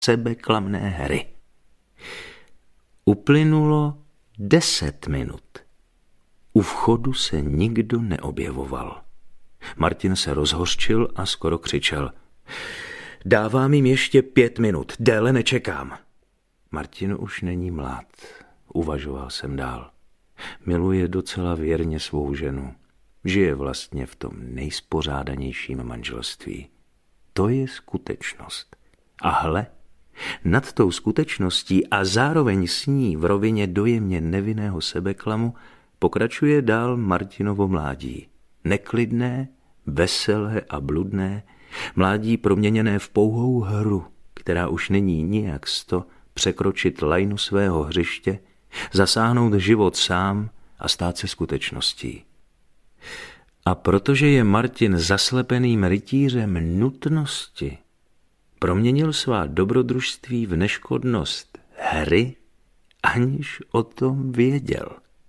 sebeklamné hry. Uplynulo 10 minut. U vchodu se nikdo neobjevoval. Martin se rozhořčil a skoro křičel. Dávám jim ještě 5 minut, déle nečekám. Martin už není mlád, uvažoval jsem dál. Miluje docela věrně svou ženu. Žije vlastně v tom nejspořádanějším manželství. To je skutečnost. A hle, nad tou skutečností a zároveň s ní v rovině dojemně nevinného sebeklamu pokračuje dál Martinovo mládí. Neklidné, veselé a bludné, mládí proměněné v pouhou hru, která už není nijak sto překročit lajnu svého hřiště, zasáhnout život sám a stát se skutečností. A protože je Martin zaslepeným rytířem nutnosti, proměnil svá dobrodružství v neškodnost hry, aniž o tom věděl.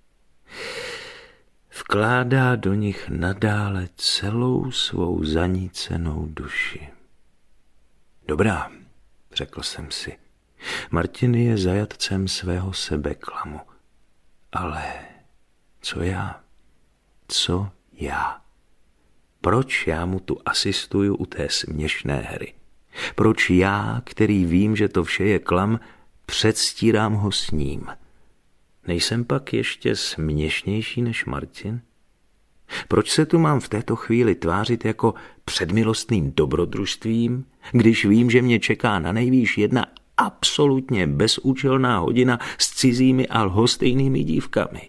Vkládá do nich nadále celou svou zanícenou duši. Dobrá, řekl jsem si, Martin je zajatcem svého sebeklamu. Ale co já? Co já? Proč já mu tu asistuju u té směšné hry? Proč já, který vím, že to vše je klam, předstírám ho s ním? Nejsem pak ještě směšnější než Martin? Proč se tu mám v této chvíli tvářit jako předmilostným dobrodružstvím, když vím, že mě čeká na nejvýš jedna absolutně bezúčelná hodina s cizími a lhostejnými dívkami?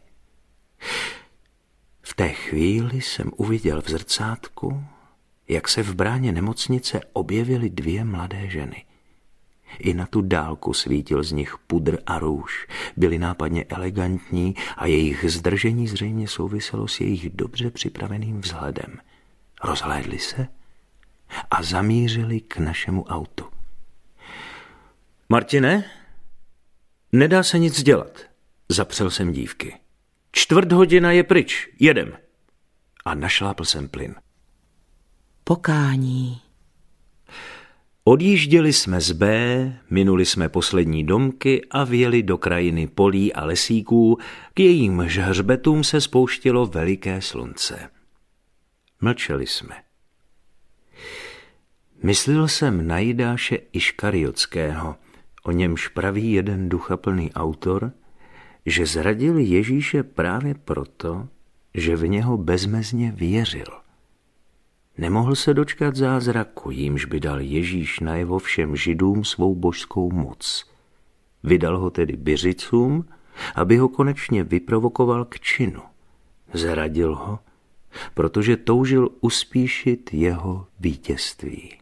V té chvíli jsem uviděl v zrcátku, jak se v bráně nemocnice objevily 2 mladé ženy. I na tu dálku svítil z nich pudr a růž, byli nápadně elegantní a jejich zdržení zřejmě souviselo s jejich dobře připraveným vzhledem. Rozhlédli se a zamířili k našemu autu. Martine, nedá se nic dělat, zapřel jsem dívky. 1/4 je pryč, jedem. A našlápl jsem plyn. Pokání. Odjížděli jsme z B, minuli jsme poslední domky a vjeli do krajiny polí a lesíků, k jejímž hřbetům se spouštělo veliké slunce. Mlčeli jsme. Myslel jsem na Jidáše Iškariotského, o němž praví jeden duchaplný autor, že zradil Ježíše právě proto, že v něho bezmezně věřil. Nemohl se dočkat zázraku, jímž by dal Ježíš najevo všem Židům svou božskou moc. Vydal ho tedy Byřicům, aby ho konečně vyprovokoval k činu. Zradil ho, protože toužil uspíšit jeho vítězství.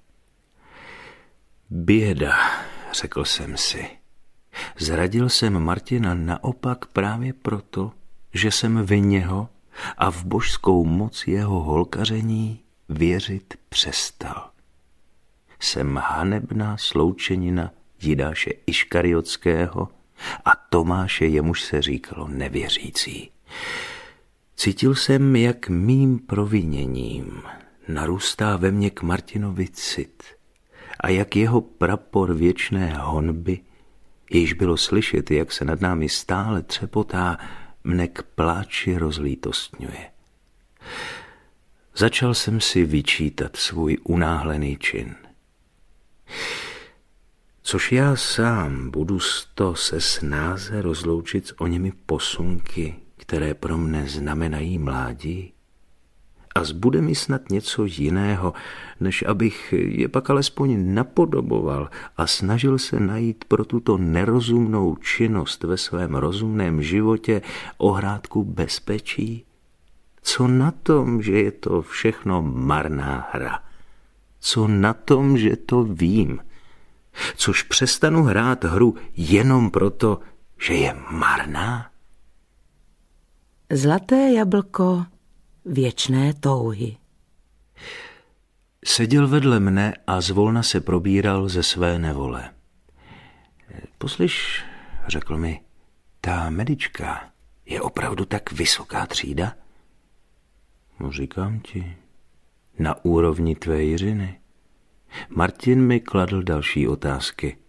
Běda, řekl jsem si. Zradil jsem Martina naopak právě proto, že jsem v něho a v božskou moc jeho holkaření věřit přestal. Jsem hanebná sloučenina Jidáše Iškariotského a Tomáše, jemuž se říkalo nevěřící. Cítil jsem, jak mým proviněním narůstá ve mně k Martinovi cit a jak jeho prapor věčné honby, jež bylo slyšet, jak se nad námi stále třepotá, mne k pláči rozlítostňuje. Začal jsem si vyčítat svůj unáhlený čin. Což já sám budu se snáze rozloučit s oněmi posunky, které pro mne znamenají mládí? A zbude mi snad něco jiného, než abych je pak alespoň napodoboval a snažil se najít pro tuto nerozumnou činnost ve svém rozumném životě ohrádku bezpečí? Co na tom, že je to všechno marná hra? Co na tom, že to vím? Což přestanu hrát hru jenom proto, že je marná? Zlaté jablko věčné touhy. Seděl vedle mne a zvolna se probíral ze své nevole. Poslyš, řekl mi, ta medička je opravdu tak vysoká třída? No, říkám ti, na úrovni tvé Jiřiny. Martin mi kladl další otázky.